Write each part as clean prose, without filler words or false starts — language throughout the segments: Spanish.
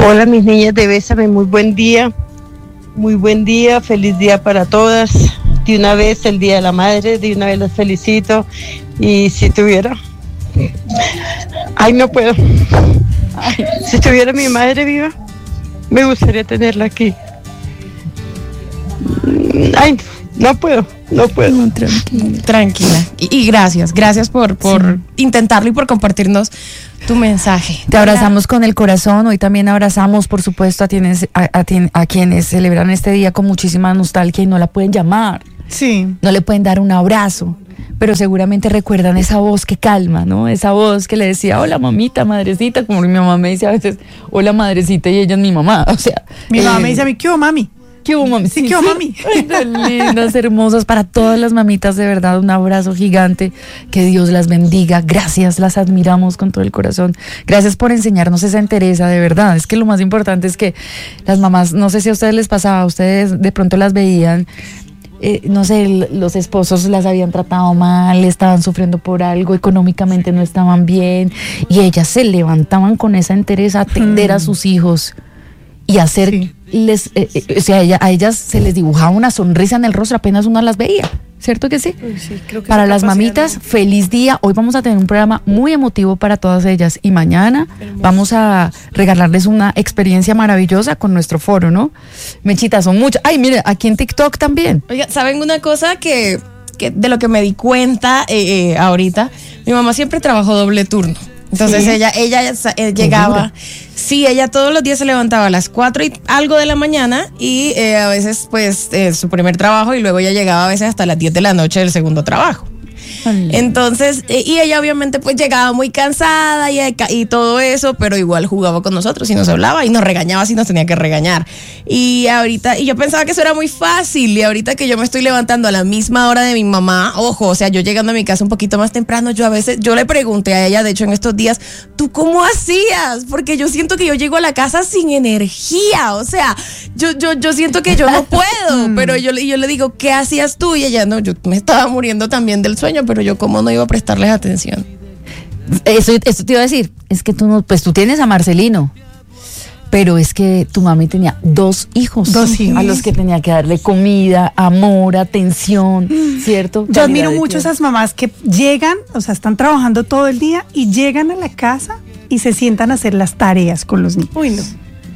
Hola mis niñas de Bésame, muy buen día, feliz día para todas. De una vez el Día de la Madre, de una vez las felicito. Y si tuviera, no puedo. Si tuviera mi madre viva, me gustaría tenerla aquí. No puedo. No, tranquila. Y gracias por intentarlo y por compartirnos tu mensaje. Te abrazamos con el corazón. Hoy también abrazamos, por supuesto, a quienes celebran este día con muchísima nostalgia y no la pueden llamar. Sí. No le pueden dar un abrazo, pero seguramente recuerdan esa voz que calma, ¿no? Esa voz que le decía, hola mamita, madrecita, como mi mamá me dice a veces, hola madrecita, y ella es mi mamá, o sea. Mi mamá me dice a mí, ¿qué hubo, mami? ¿Qué hubo, mami? Sí, ¿qué hubo, mami? Ay, tan lindas, hermosas, para todas las mamitas, de verdad, un abrazo gigante, que Dios las bendiga, gracias, las admiramos con todo el corazón, gracias por enseñarnos esa entereza, de verdad, es que lo más importante es que las mamás, no sé si a ustedes les pasaba, a ustedes de pronto las veían, no sé, los esposos las habían tratado mal, estaban sufriendo por algo, económicamente no estaban bien, y ellas se levantaban con esa entereza a atender a sus hijos y hacer, o sea, a ellas se les dibujaba una sonrisa en el rostro apenas uno las veía, ¿cierto que sí? Sí, creo que para las mamitas, feliz día. Hoy vamos a tener un programa muy emotivo para todas ellas y mañana vamos a regalarles una experiencia maravillosa con nuestro foro, ¿no? Mechitas, son muchas. Ay, mire, aquí en TikTok también. Oiga, ¿saben una cosa que de lo que me di cuenta ahorita? Mi mamá siempre trabajó doble turno. Entonces ella llegaba, sí, ella todos los días se levantaba a las 4 y algo de la mañana y a veces pues su primer trabajo y luego ella llegaba a veces hasta las 10 de la noche del segundo trabajo. Entonces, y ella obviamente pues llegaba muy cansada y todo eso, pero igual jugaba con nosotros y nos hablaba y nos regañaba si nos tenía que regañar. Y yo pensaba que eso era muy fácil, y ahorita que yo me estoy levantando a la misma hora de mi mamá, ojo, o sea, yo llegando a mi casa un poquito más temprano, yo le pregunté a ella, de hecho en estos días, ¿tú cómo hacías? Porque yo siento que yo llego a la casa sin energía, o sea, yo siento que yo no puedo, pero yo le digo, ¿qué hacías tú? Y ella, no, yo me estaba muriendo también del sueño, pero yo cómo no iba a prestarles atención. Eso te iba a decir, es que tú no, pues tú tienes a Marcelino, pero es que tu mami tenía dos hijos a los que tenía que darle comida, amor, atención, ¿cierto? Yo admiro mucho esas mamás que llegan, o sea, están trabajando todo el día y llegan a la casa y se sientan a hacer las tareas con los niños. Uy, no.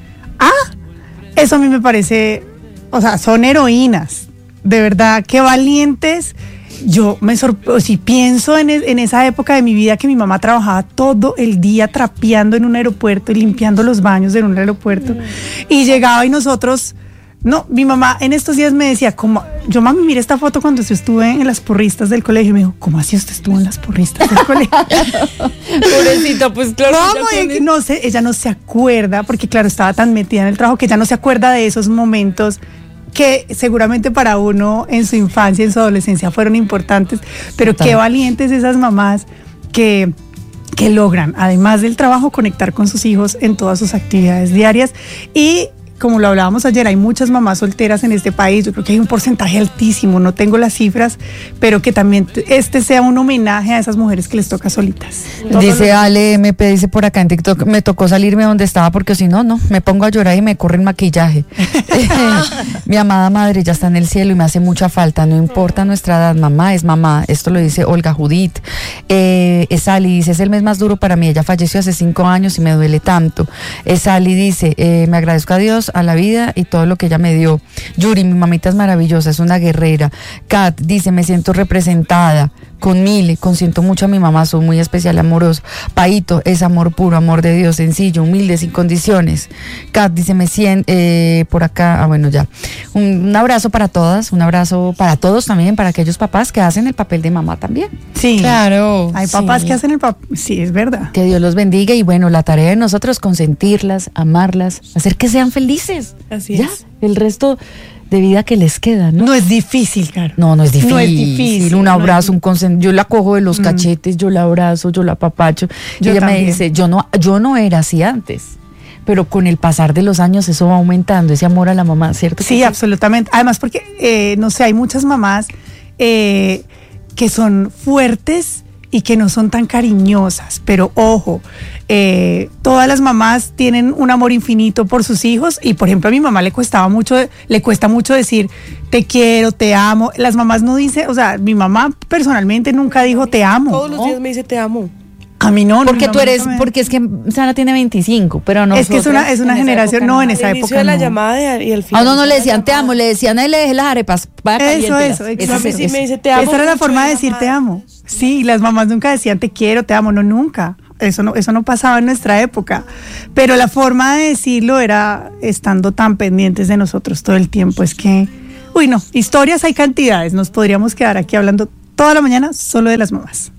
Eso a mí me parece, o sea, son heroínas, de verdad, qué valientes. Yo si pienso en esa época de mi vida que mi mamá trabajaba todo el día trapeando en un aeropuerto y limpiando los baños en un aeropuerto y llegaba y nosotros, mi mamá en estos días me decía, yo mami, mira esta foto cuando yo estuve en las porristas del colegio, y me dijo, ¿cómo así usted estuvo en las porristas del colegio? Pobrecita, pues claro. No sé, ella no se acuerda, porque claro, estaba tan metida en el trabajo que ella no se acuerda de esos momentos que seguramente para uno en su infancia, en su adolescencia fueron importantes, pero qué valientes esas mamás que logran, además del trabajo, conectar con sus hijos en todas sus actividades diarias. Y como lo hablábamos ayer, hay muchas mamás solteras en este país. Yo creo que hay un porcentaje altísimo, no tengo las cifras, pero que también sea un homenaje a esas mujeres que les toca solitas. Dice Ale MP, dice por acá en TikTok, me tocó salirme donde estaba porque si no, me pongo a llorar y me corre el maquillaje. Mi amada madre ya está en el cielo y me hace mucha falta, no importa nuestra edad, mamá es mamá. Esto lo dice Olga Judith. Sally dice, es el mes más duro para mí, ella falleció hace 5 años y me duele tanto. Sally dice, me agradezco a Dios, a la vida y todo lo que ella me dio. Yuri, mi mamita es maravillosa, es una guerrera. Kat dice, me siento representada. Con Mile, consiento mucho a mi mamá, soy muy especial, amoroso. Paito, es amor puro, amor de Dios, sencillo, humilde, sin condiciones. Kat dice, me siento, por acá, bueno, ya. Un abrazo para todas, un abrazo para todos también, para aquellos papás que hacen el papel de mamá también. Sí, claro. Hay papás que hacen el papel, sí, es verdad. Que Dios los bendiga y bueno, la tarea de nosotros, consentirlas, amarlas, hacer que sean felices. Así ya, es. el resto de vida que les queda, ¿no? No es difícil, Caro. No es difícil. No es difícil. Un abrazo, un consentimiento. Yo la cojo de los cachetes, yo la abrazo, yo la apapacho. Y ella también me dice, yo no era así antes. Pero con el pasar de los años eso va aumentando, ese amor a la mamá, ¿cierto? Sí, absolutamente. Además porque, no sé, hay muchas mamás que son fuertes y que no son tan cariñosas, pero ojo, todas las mamás tienen un amor infinito por sus hijos y por ejemplo a mi mamá le cuesta mucho decir te quiero, te amo. Las mamás no dicen, o sea, mi mamá personalmente nunca dijo te amo. Todos los días me dice te amo. A mí no. Porque tú eres, porque es que Sara tiene 25, pero no. Es que es una generación, no, en esa Al inicio época de la no. llamada y al A final. uno no le decían te amo, le decían ahí le dejé las arepas. Vaya, Eso, caliéntelas. A mí sí me dice te amo. Esa era la mucho, forma de mi decir mamá. te amo. Sí, las mamás nunca decían te quiero, te amo, no, nunca. Eso no pasaba en nuestra época. Pero la forma de decirlo era estando tan pendientes de nosotros todo el tiempo. Es que, uy, no, historias hay cantidades. Nos podríamos quedar aquí hablando toda la mañana solo de las mamás.